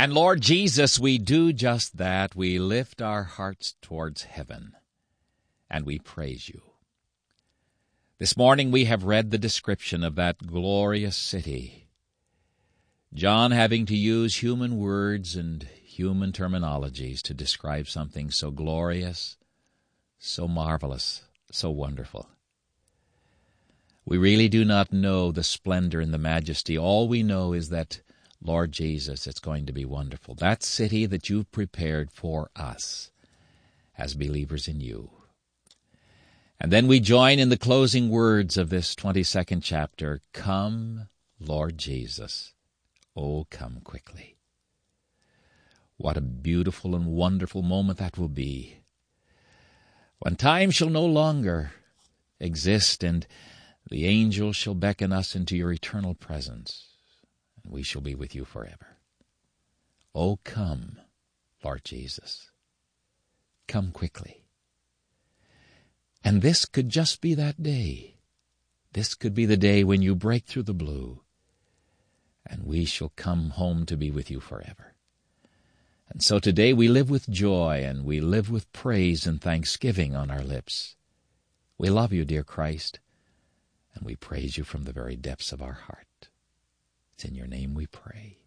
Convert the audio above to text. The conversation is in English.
And Lord Jesus, we do just that. We lift our hearts towards heaven, and we praise you. This morning we have read the description of that glorious city, John having to use human words and human terminologies to describe something so glorious, so marvelous, so wonderful. We really do not know the splendor and the majesty. All we know is that, Lord Jesus, it's going to be wonderful. That city that you've prepared for us as believers in you. And then we join in the closing words of this 22nd chapter, "Come, Lord Jesus, oh, come quickly." What a beautiful and wonderful moment that will be, when time shall no longer exist and the angels shall beckon us into your eternal presence, and we shall be with you forever. Oh, come, Lord Jesus. Come quickly. And this could just be that day. This could be the day when you break through the blue, and we shall come home to be with you forever. And so today we live with joy, and we live with praise and thanksgiving on our lips. We love you, dear Christ, and we praise you from the very depths of our heart. It's in your name we pray.